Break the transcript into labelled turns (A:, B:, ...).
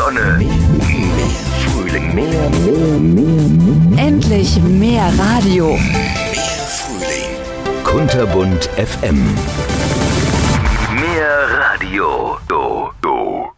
A: Sonne. Mehr Frühling. Mehr.
B: Endlich mehr Radio.
A: Mehr Frühling. Kunterbunt FM.